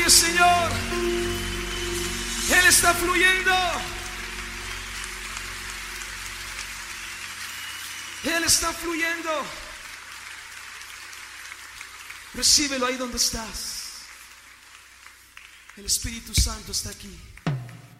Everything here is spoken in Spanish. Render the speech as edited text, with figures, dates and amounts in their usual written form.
Fluye, Señor. Él está fluyendo. Él está fluyendo. Recíbelo ahí donde estás. El Espíritu Santo está aquí.